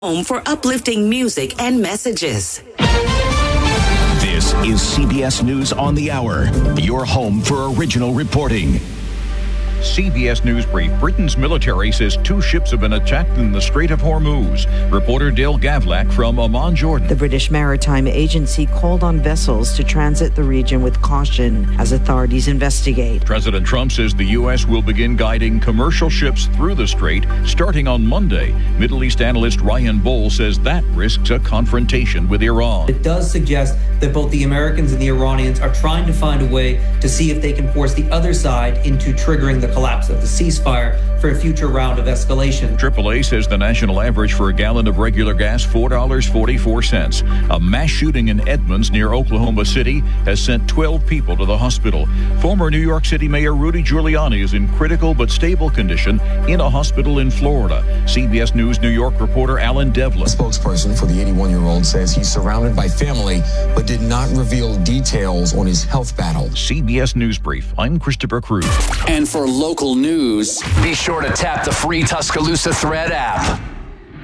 Home for uplifting music and messages. This is CBS News on the Hour, your home for original reporting. CBS News Brief. Britain's military says 2 ships have been attacked in the Strait of Hormuz. Reporter Dale Gavlak from Amman, Jordan. The British Maritime Agency called on vessels to transit the region with caution as authorities investigate. President Trump says the U.S. will begin guiding commercial ships through the strait starting on Monday. Middle East analyst Ryan Bohl says that risks a confrontation with Iran. It does suggest that both the Americans and the Iranians are trying to find a way to see if they can force the other side into triggering the collapse of the ceasefire for a future round of escalation. AAA says the national average for a gallon of regular gas, $4.44. A mass shooting in Edmonds near Oklahoma City has sent 12 people to the hospital. Former New York City Mayor Rudy Giuliani is in critical but stable condition in a hospital in Florida. CBS News New York reporter Alan Devlin. A spokesperson for the 81-year-old says he's surrounded by family but did not reveal details on his health battle. CBS News Brief. I'm Christopher Cruz. And for local news, be sure to tap the free Tuscaloosa Thread app.